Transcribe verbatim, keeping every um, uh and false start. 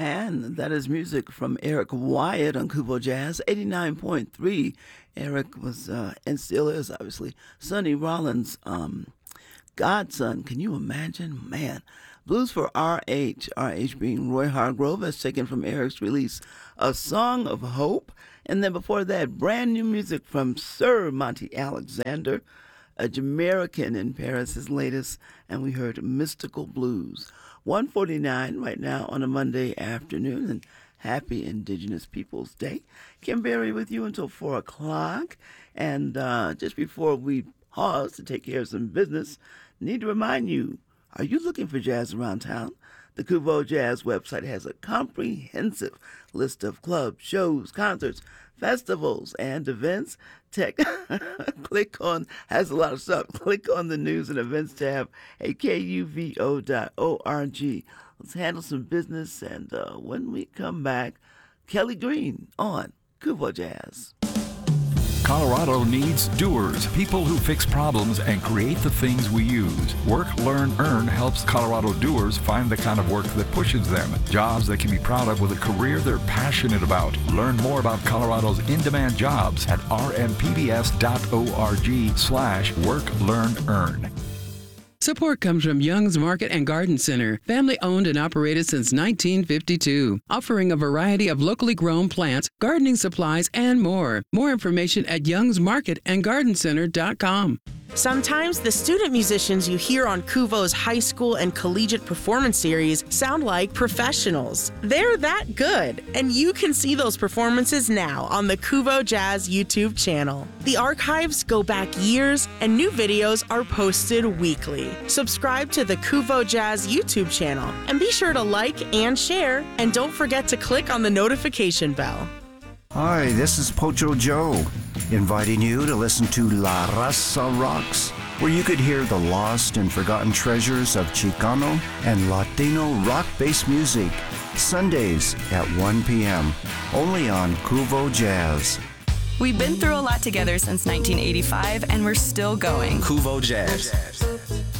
And that is music from Eric Wyatt on Kubo Jazz, eighty-nine point three. Eric was, uh, and still is, obviously, Sonny Rollins' um, godson. Can you imagine? Man. Blues for R H. R H being Roy Hargrove, as taken from Eric's release, A Song of Hope. And then before that, brand new music from Sir Monty Alexander, a Jamaican in Paris, his latest, and we heard Mystical Blues. one forty-nine right now on a Monday afternoon, and happy Indigenous Peoples Day. Kim Berry with you until four o'clock. And uh, just before we pause to take care of some business, need to remind you, are you looking for jazz around town? The Kuvo Jazz website has a comprehensive list of clubs, shows, concerts, festivals, and events. Tech, click on, has a lot of stuff. Click on the news and events tab at kuvo dot org. Let's handle some business, and uh, when we come back, Kelly Green on Kuvo Jazz. Colorado needs doers, people who fix problems and create the things we use. Work, Learn, Earn helps Colorado doers find the kind of work that pushes them, jobs they can be proud of with a career they're passionate about. Learn more about Colorado's in-demand jobs at r m p b s dot org slash work, learn, earn. Support comes from Young's Market and Garden Center, family owned and operated since nineteen fifty-two, offering a variety of locally grown plants, gardening supplies, and more. More information at youngs market and garden center dot com. Sometimes the student musicians you hear on Kuvo's high school and collegiate performance series sound like professionals. They're that good, and you can see those performances now on the Kuvo Jazz YouTube channel. The archives go back years, and new videos are posted weekly. Subscribe to the Kuvo Jazz YouTube channel, and be sure to like and share, and don't forget to click on the notification bell. Hi, this is Pocho Joe, inviting you to listen to La Raza Rocks, where you could hear the lost and forgotten treasures of Chicano and Latino rock-based music, Sundays at one p.m., only on Kuvo Jazz. We've been through a lot together since nineteen eighty-five, and we're still going. Kuvo Jazz.